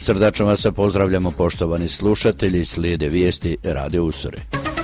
Srdačno vas pozdravljamo, poštovani slušatelji, slijede vijesti Radio Usore.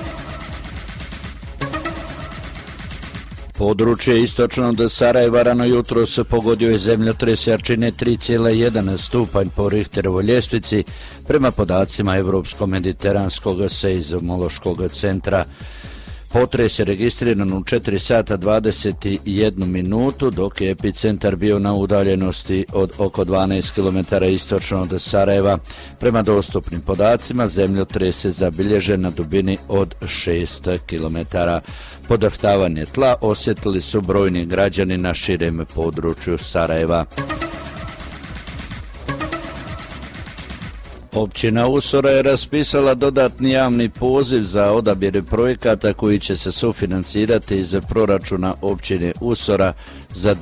Područje istočno od Sarajeva rano jutros pogodio je zemljotres jačine 3,1 stupanj po Richterovoj ljestvici prema podacima Evropsko-mediteranskog seizmološkog centra. Potres je registriran u 4 sata 21 minutu, dok je epicentar bio na udaljenosti od oko 12 km istočno od Sarajeva. Prema dostupnim podacima, zemljotres je zabilježen na dubini od 6 km. Podrhtavanje tla osjetili su brojni građani na širem području Sarajeva. Općina Usora je raspisala dodatni javni poziv za odabir projekata koji će se sufinancirati iz proračuna općine Usora za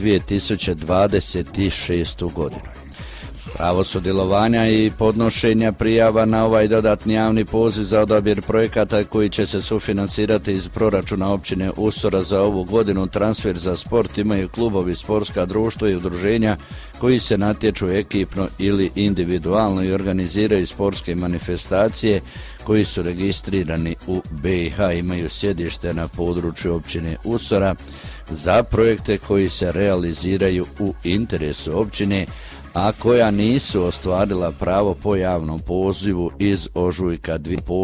2026. godinu. Pravo sudjelovanja i podnošenja prijava na ovaj dodatni javni poziv za odabir projekata koji će se sufinansirati iz proračuna općine Usora za ovu godinu transfer za sport imaju klubovi, sportska društva i udruženja koji se natječu ekipno ili individualno i organiziraju sportske manifestacije koji su registrirani u BiH, imaju sjedište na području općine Usora za projekte koji se realiziraju u interesu općine, a koja nisu ostvarila pravo po javnom pozivu iz ožujka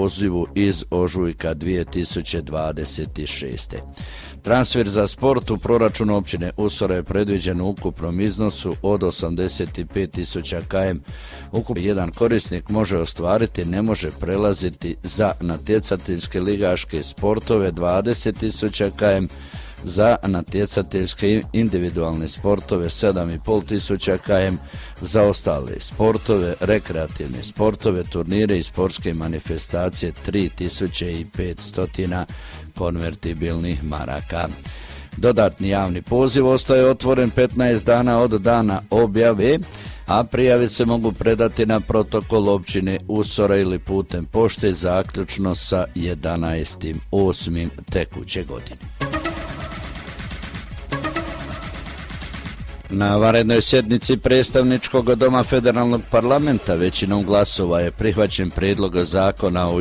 2026. Transfer za sport u proračunu općine Usora je predviđen u ukupnom iznosu od 85.000 km. Ukupno jedan korisnik može ostvariti, ne može prelaziti za natjecateljske ligaške sportove 20.000 km, za natjecateljske individualne sportove 7.500 km, za ostale sportove, rekreativne sportove, turnire i sportske manifestacije 3.500 konvertibilnih maraka. Dodatni javni poziv ostaje otvoren 15 dana od dana objave, a prijave se mogu predati na protokol općine Usora ili putem pošte zaključno sa 11.8. tekuće godine. Na vanrednoj sjednici predstavničkog doma Federalnog parlamenta većinom glasova je prihvaćen prijedlog zakona o